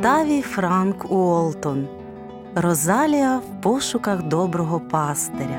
виставі Франк Уолтон. Розалія в пошуках доброго пастиря.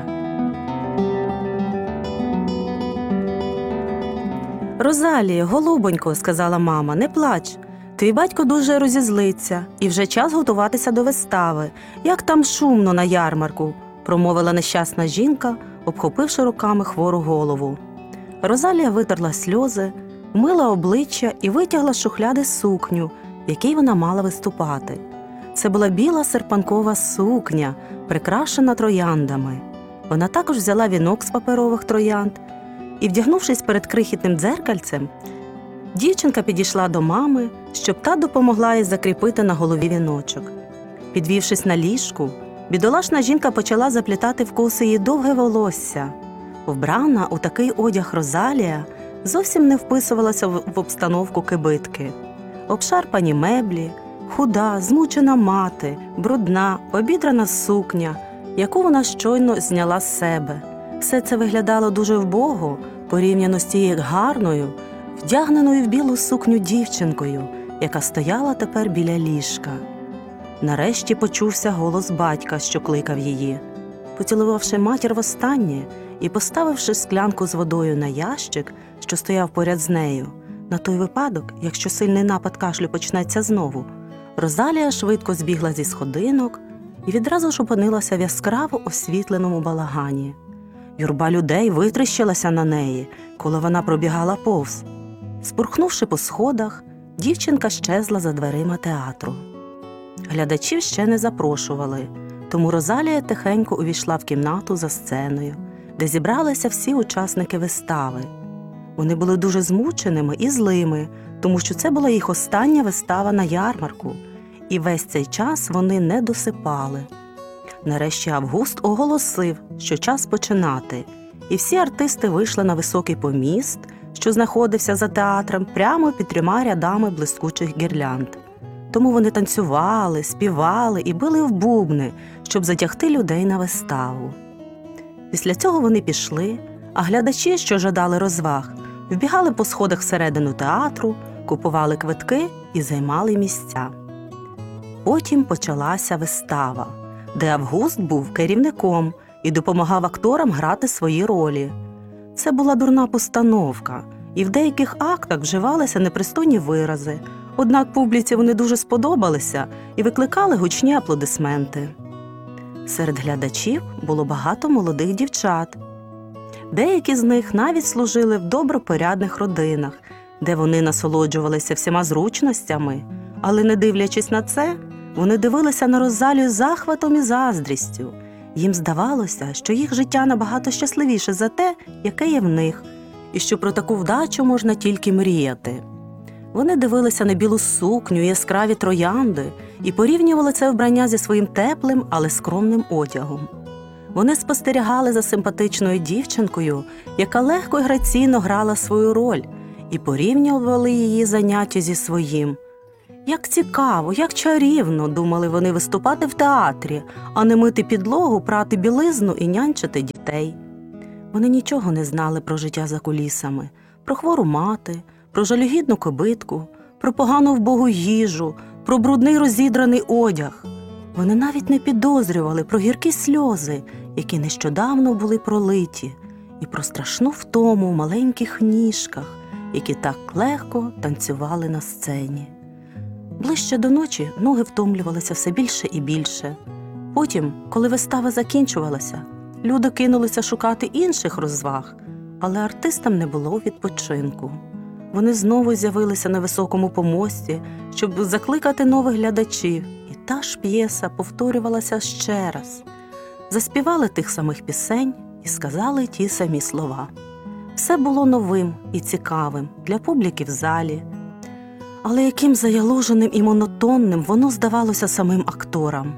«Розаліє, голубонько, – сказала мама, – не плач. Твій батько дуже розізлиться, і вже час готуватися до вистави. Як там шумно на ярмарку!» – промовила нещасна жінка, обхопивши руками хвору голову. Розалія витерла сльози, вмила обличчя і витягла з шухляди сукню, в якій вона мала виступати. Це була біла серпанкова сукня, прикрашена трояндами. Вона також взяла вінок з паперових троянд і, вдягнувшись перед крихітним дзеркальцем, дівчинка підійшла до мами, щоб та допомогла їй закріпити на голові віночок. Підвівшись на ліжку, бідолашна жінка почала заплітати в коси її довге волосся. Вбрана у такий одяг Розалія зовсім не вписувалася в обстановку кибитки. Обшарпані меблі, худа, змучена мати, брудна, обідрана сукня, яку вона щойно зняла з себе. Все це виглядало дуже вбого, порівняно з тією гарною, вдягненою в білу сукню дівчинкою, яка стояла тепер біля ліжка. Нарешті почувся голос батька, що кликав її. Поцілувавши матір востаннє і поставивши склянку з водою на ящик, що стояв поряд з нею, на той випадок, якщо сильний напад кашлю почнеться знову, Розалія швидко збігла зі сходинок і відразу ж опинилася в яскраво освітленому балагані. Юрба людей витріщилася на неї, коли вона пробігала повз. Спурхнувши по сходах, дівчинка щезла за дверима театру. Глядачів ще не запрошували, тому Розалія тихенько увійшла в кімнату за сценою, де зібралися всі учасники вистави. Вони були дуже змученими і злими, тому що це була їх остання вистава на ярмарку, і весь цей час вони не досипали. Нарешті Август оголосив, що час починати, і всі артисти вийшли на високий поміст, що знаходився за театром прямо під 3 рядами блискучих гірлянд. Тому вони танцювали, співали і били в бубни, щоб затягти людей на виставу. Після цього вони пішли, а глядачі, що жадали розваг, вбігали по сходах всередину театру, купували квитки і займали місця. Потім почалася вистава, де Август був керівником і допомагав акторам грати свої ролі. Це була дурна постановка, і в деяких актах вживалися непристойні вирази, однак публіці вони дуже сподобалися і викликали гучні аплодисменти. Серед глядачів було багато молодих дівчат. Деякі з них навіть служили в добропорядних родинах, де вони насолоджувалися всіма зручностями, але, не дивлячись на це, вони дивилися на Розалію з захватом і заздрістю. Їм здавалося, що їх життя набагато щасливіше за те, яке є в них, і що про таку вдачу можна тільки мріяти. Вони дивилися на білу сукню і яскраві троянди і порівнювали це вбрання зі своїм теплим, але скромним одягом. Вони спостерігали за симпатичною дівчинкою, яка легко і граційно грала свою роль, і порівнювали її заняття зі своїм. Як цікаво, як чарівно, думали вони, виступати в театрі, а не мити підлогу, прати білизну і нянчити дітей. Вони нічого не знали про життя за кулісами, про хвору мати, про жалюгідну кибитку, про погану вбогу їжу, про брудний розідраний одяг. Вони навіть не підозрювали про гіркі сльози, які нещодавно були пролиті, і про страшну втому в маленьких ніжках, які так легко танцювали на сцені. Ближче до ночі ноги втомлювалися все більше і більше. Потім, коли вистава закінчувалася, люди кинулися шукати інших розваг, але артистам не було відпочинку. Вони знову з'явилися на високому помості, щоб закликати нових глядачів, і та ж п'єса повторювалася ще раз. Заспівали тих самих пісень і сказали ті самі слова. Все було новим і цікавим для публіки в залі, але яким заяложеним і монотонним воно здавалося самим акторам.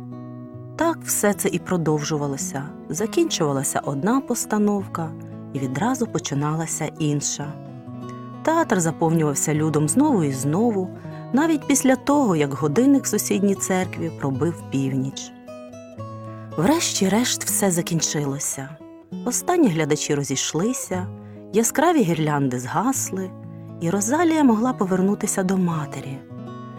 Так все це і продовжувалося. Закінчувалася одна постановка, і відразу починалася інша. Театр заповнювався людом знову і знову, навіть після того, як годинник в сусідній церкві пробив північ. Врешті-решт все закінчилося. Останні глядачі розійшлися, яскраві гірлянди згасли, і Розалія могла повернутися до матері.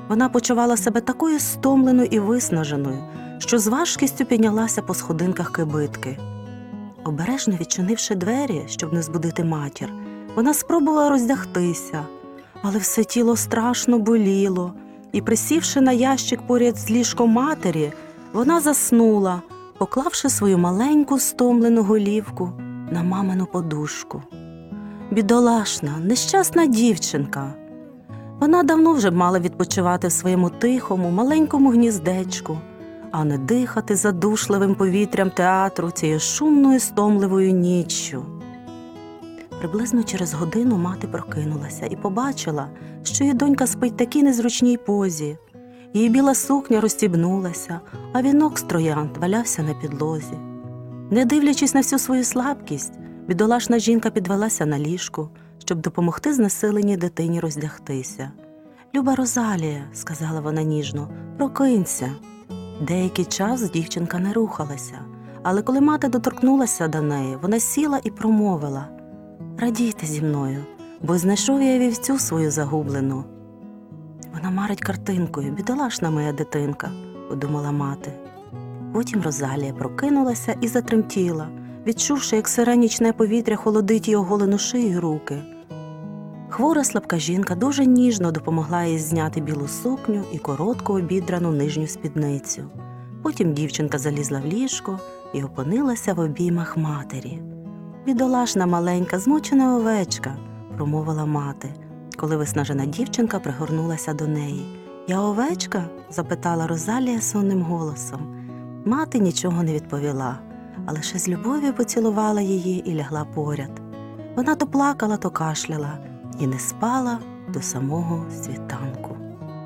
Вона почувала себе такою стомленою і виснаженою, що з важкістю піднялася по сходинках кибитки. Обережно відчинивши двері, щоб не збудити матір, вона спробувала роздягтися, але все тіло страшно боліло, і, присівши на ящик поряд з ліжком матері, вона заснула, поклавши свою маленьку стомлену голівку на мамину подушку. Бідолашна, нещасна дівчинка. Вона давно вже мала відпочивати в своєму тихому, маленькому гніздечку, а не дихати задушливим повітрям театру цією шумною, стомливою ніччю. Приблизно через годину мати прокинулася і побачила, що її донька спить в такій незручній позі. Її біла сукня розстібнулася, а вінок з троянд валявся на підлозі. Не дивлячись на всю свою слабкість, бідолашна жінка підвелася на ліжку, щоб допомогти знесиленій дитині роздягтися. «Люба Розалія», – сказала вона ніжно, – «прокинься». Деякий час дівчинка не рухалася, але коли мати доторкнулася до неї, вона сіла і промовила: «Радійте зі мною, бо знайшов я вівцю свою загублену». «Вона марить картинкою, бідолашна моя дитинка», – подумала мати. Потім Розалія прокинулася і затремтіла, відчувши, як сире нічне повітря холодить її оголену шию й руки. Хвора слабка жінка дуже ніжно допомогла їй зняти білу сукню і коротку обідрану нижню спідницю. Потім дівчинка залізла в ліжко і опинилася в обіймах матері. «Бідолашна маленька, змучена овечка», – промовила мати, коли виснажена дівчинка пригорнулася до неї. «Я овечка?» – запитала Розалія сонним голосом. Мати нічого не відповіла, а лише з любов'ю поцілувала її і лягла поряд. Вона то плакала, то кашляла і не спала до самого світанку.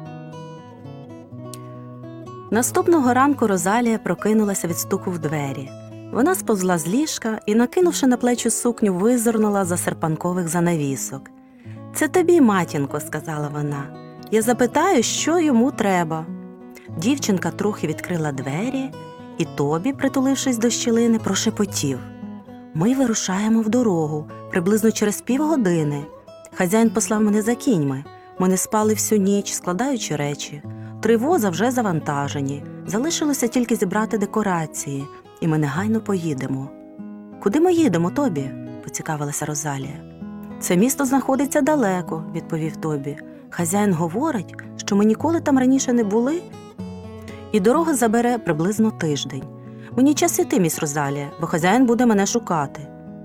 Наступного ранку Розалія прокинулася від стуку в двері. Вона сповзла з ліжка і, накинувши на плечі сукню, визирнула за серпанкових занавісок. «Це тобі, матінко», – сказала вона. «Я запитаю, що йому треба». Дівчинка трохи відкрила двері, і Тобі, притулившись до щілини, прошепотів: «Ми вирушаємо в дорогу, приблизно через півгодини. Хазяїн послав мене за кіньми. Ми не спали всю ніч, складаючи речі. 3 воза вже завантажені. Залишилося тільки зібрати декорації, і ми негайно поїдемо». «Куди ми їдемо, Тобі?» – поцікавилася Розалія. «Це місто знаходиться далеко», – відповів Тобі. «Хазяїн говорить, що ми ніколи там раніше не були, і дорога забере приблизно тиждень. Мені час іти, міс Розалія, бо хазяїн буде мене шукати».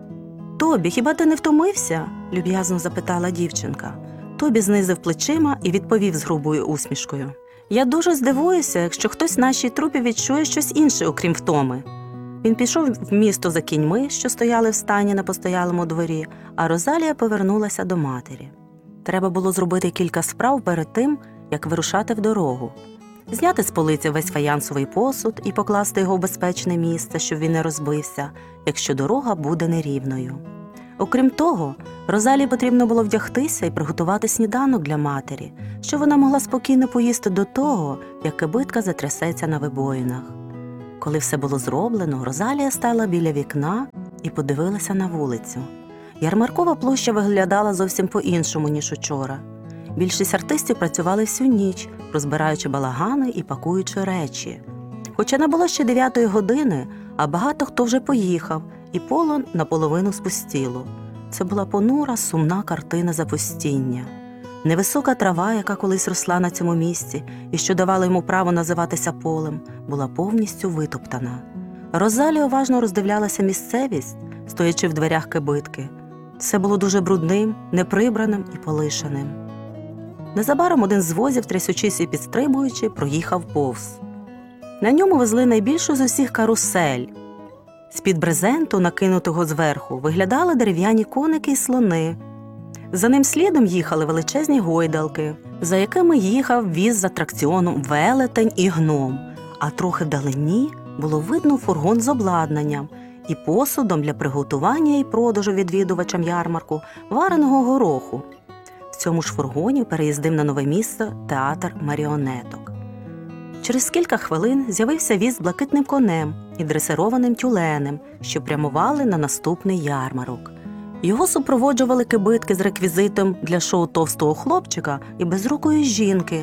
«Тобі, хіба ти не втомився?» – люб'язно запитала дівчинка. Тобі знизив плечима і відповів з грубою усмішкою: «Я дуже здивуюся, якщо хтось в нашій трупі відчує щось інше, окрім втоми». Він пішов в місто за кіньми, що стояли в стайні на постоялому дворі, а Розалія повернулася до матері. Треба було зробити кілька справ перед тим, як вирушати в дорогу. Зняти з полиці весь фаянсовий посуд і покласти його в безпечне місце, щоб він не розбився, якщо дорога буде нерівною. Окрім того, Розалії потрібно було вдягтися і приготувати сніданок для матері, щоб вона могла спокійно поїсти до того, як кибитка затрясеться на вибоїнах. Коли все було зроблено, Розалія стала біля вікна і подивилася на вулицю. Ярмаркова площа виглядала зовсім по-іншому, ніж учора. Більшість артистів працювали всю ніч, розбираючи балагани і пакуючи речі. Хоча не було ще 9-ї години, а багато хто вже поїхав, і поле наполовину спустіло. Це була понура, сумна картина запустіння. Невисока трава, яка колись росла на цьому місці і що давала йому право називатися полем, була повністю витоптана. Розалія уважно роздивлялася місцевість, стоячи в дверях кибитки. Все було дуже брудним, неприбраним і полишаним. Незабаром один з возів, трясучись і підстрибуючи, проїхав повз. На ньому везли найбільшу з усіх карусель. З-під брезенту, накинутого зверху, виглядали дерев'яні коники й слони. За ним слідом їхали величезні гойдалки, за якими їхав віз з атракціоном велетень і гном, а трохи вдалині було видно фургон з обладнанням і посудом для приготування і продажу відвідувачам ярмарку вареного гороху. В цьому ж фургоні переїздив на нове місце театр маріонеток. Через кілька хвилин з'явився віз з блакитним конем і дресированим тюленем, що прямували на наступний ярмарок. Його супроводжували кибитки з реквізитом для шоу товстого хлопчика і безрукої жінки,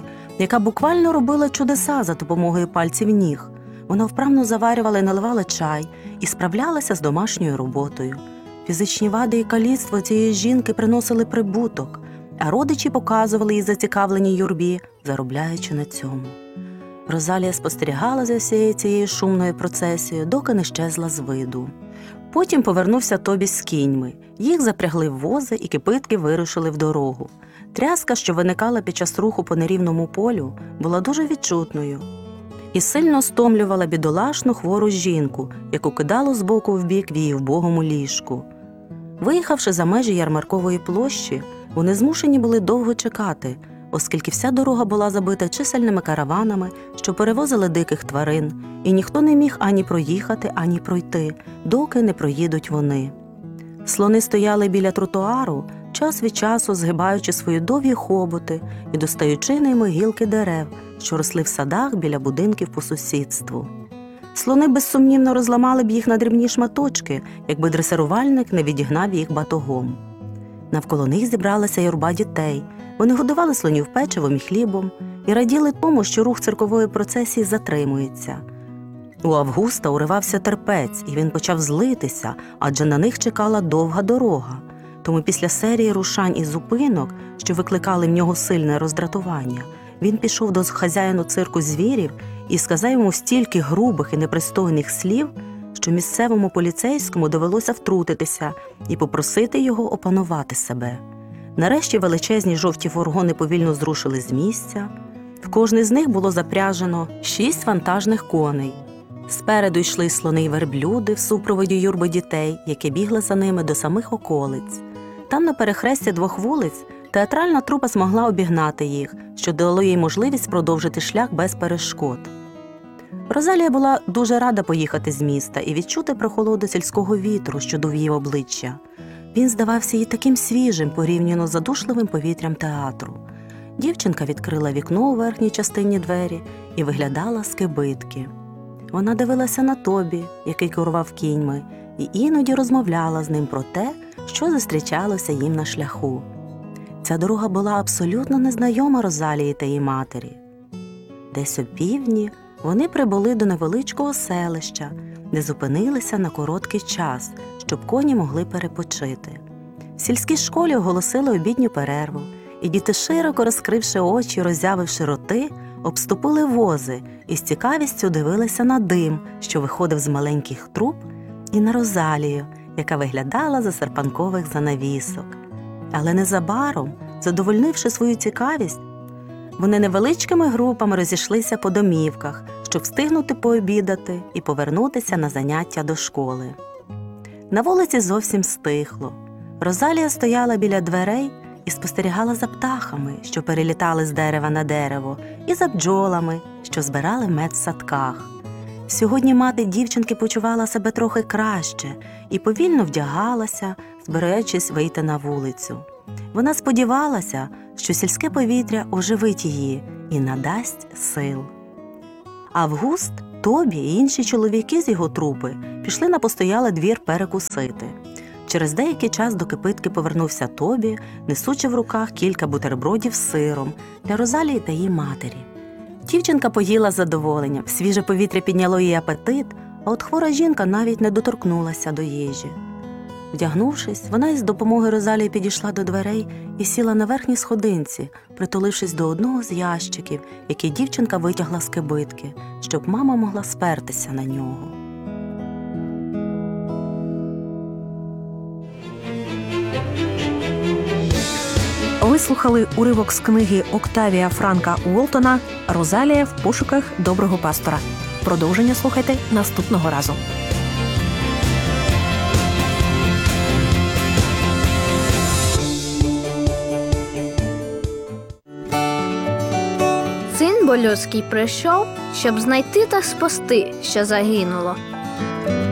яка буквально робила чудеса за допомогою пальців ніг. Вона вправно заварювала і наливала чай і справлялася з домашньою роботою. Фізичні вади і каліцтво цієї жінки приносили прибуток, а родичі показували їй зацікавлені юрбі, заробляючи на цьому. Розалія спостерігала за всією цією шумною процесією, доки не щезла з виду. Потім повернувся Тобі з кіньми. Їх запрягли в вози і кипитки вирушили в дорогу. Тряска, що виникала під час руху по нерівному полю, була дуже відчутною і сильно стомлювала бідолашну хвору жінку, яку кидало з боку в бік в її вбогому ліжку. Виїхавши за межі ярмаркової площі, вони змушені були довго чекати, оскільки вся дорога була забита чисельними караванами, що перевозили диких тварин, і ніхто не міг ані проїхати, ані пройти, доки не проїдуть вони. Слони стояли біля тротуару, час від часу згибаючи свої довгі хоботи і достаючи ними гілки дерев, що росли в садах біля будинків по сусідству. Слони безсумнівно розламали б їх на дрібні шматочки, якби дресирувальник не відігнав їх батогом. Навколо них зібралася юрба дітей. Вони годували слонів печивом і хлібом і раділи тому, що рух циркової процесії затримується. У Августа уривався терпець, і він почав злитися, адже на них чекала довга дорога. Тому після серії рушань і зупинок, що викликали в нього сильне роздратування, він пішов до хазяїну цирку звірів і сказав йому стільки грубих і непристойних слів, що місцевому поліцейському довелося втрутитися і попросити його опанувати себе. Нарешті величезні жовті фургони повільно зрушили з місця. В кожний з них було запряжено 6 вантажних коней. Спереду йшли слони й верблюди в супроводі юрби дітей, які бігли за ними до самих околиць. Там на перехресті 2 вулиць театральна трупа змогла обігнати їх, що дало їй можливість продовжити шлях без перешкод. Розалія була дуже рада поїхати з міста і відчути прохолоду сільського вітру, що дув її обличчя. Він здавався їй таким свіжим порівняно з задушливим повітрям театру. Дівчинка відкрила вікно у верхній частині двері і виглядала з кибитки. Вона дивилася на Тобі, який керував кіньми, і іноді розмовляла з ним про те, що зустрічалося їм на шляху. Ця дорога була абсолютно незнайома Розалії та її матері. Десь опівдні вони прибули до невеличкого селища, де зупинилися на короткий час, щоб коні могли перепочити. В сільській школі оголосили обідню перерву, і діти, широко розкривши очі, роззявивши роти, обступили вози і з цікавістю дивилися на дим, що виходив з маленьких труб, і на Розалію, яка виглядала з серпанкових занавісок. Але незабаром, задовольнивши свою цікавість, вони невеличкими групами розійшлися по домівках, щоб встигнути пообідати і повернутися на заняття до школи. На вулиці зовсім стихло. Розалія стояла біля дверей і спостерігала за птахами, що перелітали з дерева на дерево, і за бджолами, що збирали мед в садках. Сьогодні мати дівчинки почувала себе трохи краще і повільно вдягалася, збираючись вийти на вулицю. Вона сподівалася, що сільське повітря оживить її і надасть сил. Август, Тобі і інші чоловіки з його трупи пішли на постоялий двір перекусити. Через деякий час до кипитки повернувся Тобі, несучи в руках кілька бутербродів з сиром для Розалії та її матері. Дівчинка поїла з задоволенням, свіже повітря підняло її апетит, а от хвора жінка навіть не доторкнулася до їжі. Вдягнувшись, вона із допомогою Розалії підійшла до дверей і сіла на верхній сходинці, притулившись до одного з ящиків, який дівчинка витягла з кибитки, щоб мама могла спертися на нього. Ви слухали уривок з книги Октавія Франка Уолтона «Розалія в пошуках доброго пастора». Продовження слухайте наступного разу. Син Бо людський прийшов, щоб знайти та спасти, що загинуло.